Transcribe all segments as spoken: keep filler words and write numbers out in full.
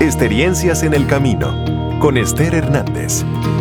Experiencias en el Camino, con Esther Hernández.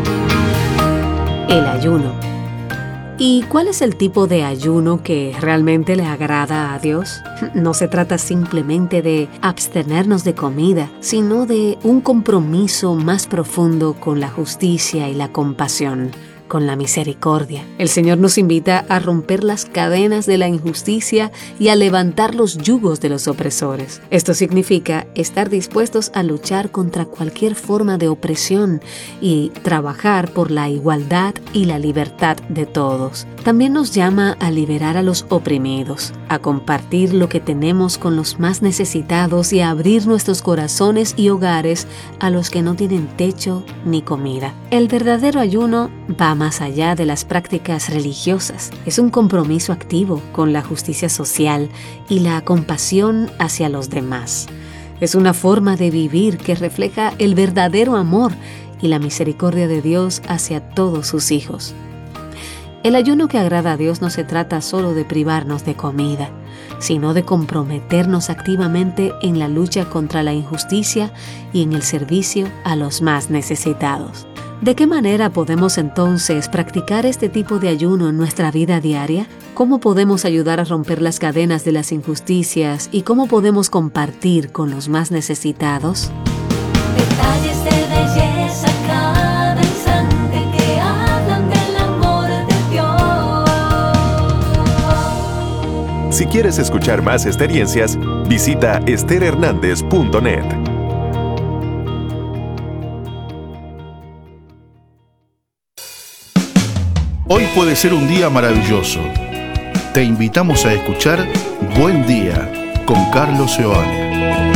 El ayuno. ¿Y cuál es el tipo de ayuno que realmente le agrada a Dios? No se trata simplemente de abstenernos de comida, sino de un compromiso más profundo con la justicia y la compasión, con la misericordia. El Señor nos invita a romper las cadenas de la injusticia y a levantar los yugos de los opresores. Esto significa estar dispuestos a luchar contra cualquier forma de opresión y trabajar por la igualdad y la libertad de todos. También nos llama a liberar a los oprimidos, a compartir lo que tenemos con los más necesitados y a abrir nuestros corazones y hogares a los que no tienen techo ni comida. El verdadero ayuno va más allá de las prácticas religiosas. Es un compromiso activo con la justicia social y la compasión hacia los demás. Es una forma de vivir que refleja el verdadero amor y la misericordia de Dios hacia todos sus hijos. El ayuno que agrada a Dios no se trata solo de privarnos de comida, sino de comprometernos activamente en la lucha contra la injusticia y en el servicio a los más necesitados. ¿De qué manera podemos entonces practicar este tipo de ayuno en nuestra vida diaria? ¿Cómo podemos ayudar a romper las cadenas de las injusticias y cómo podemos compartir con los más necesitados? Detalles de belleza cada instante que hablan del amor de Dios. Si quieres escuchar más experiencias, visita ester hernández punto net. Hoy puede ser un día maravilloso. Te invitamos a escuchar Buen Día con Carlos Seoane.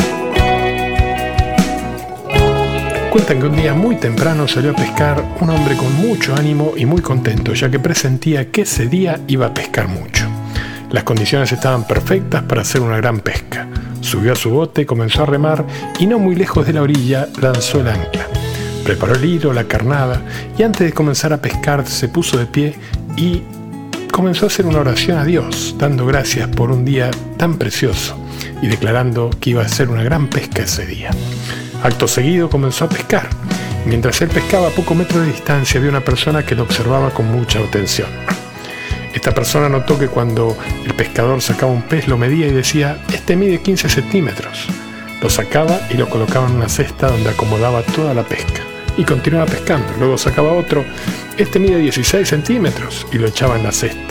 Cuentan que un día muy temprano salió a pescar un hombre con mucho ánimo y muy contento, ya que presentía que ese día iba a pescar mucho. Las condiciones estaban perfectas para hacer una gran pesca. Subió a su bote, comenzó a remar y no muy lejos de la orilla lanzó el ancla. Preparó el hilo, la carnada y antes de comenzar a pescar se puso de pie y comenzó a hacer una oración a Dios, dando gracias por un día tan precioso y declarando que iba a hacer una gran pesca ese día. Acto seguido comenzó a pescar. Mientras él pescaba a pocos metros de distancia había una persona que lo observaba con mucha atención. Esta persona notó que cuando el pescador sacaba un pez lo medía y decía: este mide quince centímetros. Lo sacaba y lo colocaba en una cesta donde acomodaba toda la pesca. Y continuaba pescando. Luego sacaba otro, este mide dieciséis centímetros, y lo echaba en la cesta.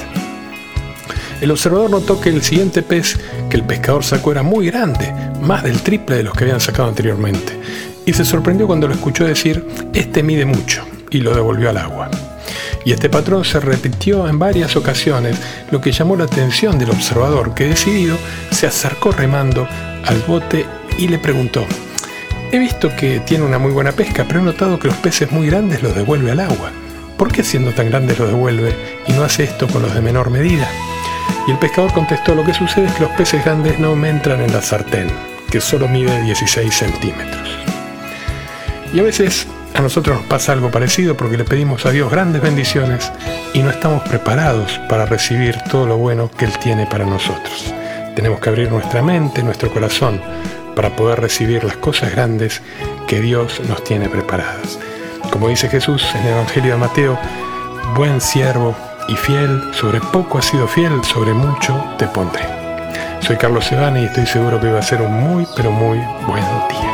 El observador notó que el siguiente pez que el pescador sacó era muy grande, más del triple de los que habían sacado anteriormente, y se sorprendió cuando lo escuchó decir: este mide mucho, y lo devolvió al agua. Y este patrón se repitió en varias ocasiones, lo que llamó la atención del observador, que decidido se acercó remando al bote y le preguntó: he visto que tiene una muy buena pesca, pero he notado que los peces muy grandes los devuelve al agua. ¿Por qué siendo tan grandes los devuelve y no hace esto con los de menor medida? Y el pescador contestó: lo que sucede es que los peces grandes no me entran en la sartén, que solo mide dieciséis centímetros. Y a veces a nosotros nos pasa algo parecido porque le pedimos a Dios grandes bendiciones y no estamos preparados para recibir todo lo bueno que Él tiene para nosotros. Tenemos que abrir nuestra mente, nuestro corazón, para poder recibir las cosas grandes que Dios nos tiene preparadas. Como dice Jesús en el Evangelio de Mateo: buen siervo y fiel, sobre poco has sido fiel, sobre mucho te pondré. Soy Carlos Seoane y estoy seguro que va a ser un muy, pero muy buen día.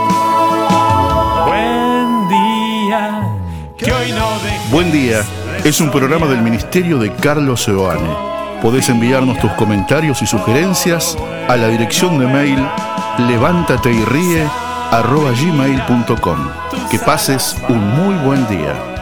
Buen día, que hoy no dejes. Buen Día es un programa del Ministerio de Carlos Seoane. Podés enviarnos tus comentarios y sugerencias a la dirección de mail levántate y ríe arroba gmail punto com. Que pases un muy buen día.